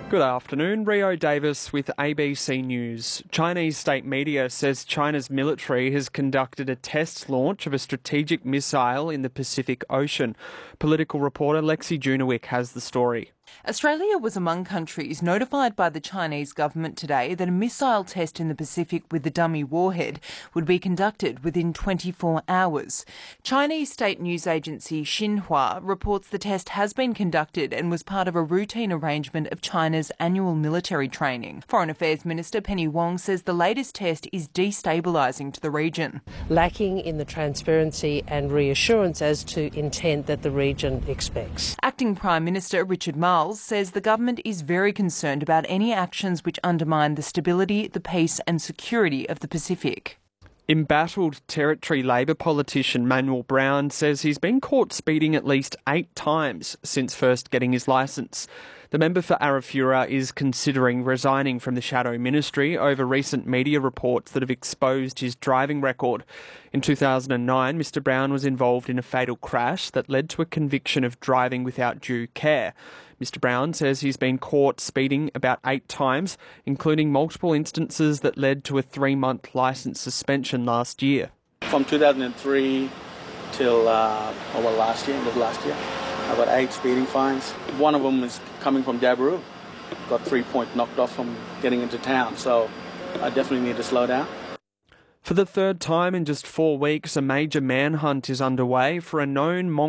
Good afternoon, Rio Davis with ABC News. Chinese state media says China's military has conducted a test launch of a strategic missile in the Pacific Ocean. Political reporter Lexi Junowick has the story. Australia was among countries notified by the Chinese government today that a missile test in the Pacific with the dummy warhead would be conducted within 24 hours. Chinese state news agency Xinhua reports the test has been conducted and was part of a routine arrangement of China's annual military training. Foreign Affairs Minister Penny Wong says the latest test is destabilising to the region. Lacking in the transparency and reassurance as to intent that the region expects. Acting Prime Minister Richard Marles says the government is very concerned about any actions which undermine the stability, the peace and security of the Pacific. Embattled Territory Labor politician Manuel Brown says he's been caught speeding at least 8 times since first getting his licence. The member for Arafura is considering resigning from the Shadow Ministry over recent media reports that have exposed his driving record. In 2009, Mr Brown was involved in a fatal crash that led to a conviction of driving without due care. Mr Brown says he's been caught speeding about 8 times, including multiple instances that led to a 3-month licence suspension last year. From 2003 till last year, end of last year, I got 8 speeding fines. One of them is coming from Dabaroo. Got 3 points knocked off from getting into town, so I definitely need to slow down. For the third time in just 4 weeks, a major manhunt is underway for a known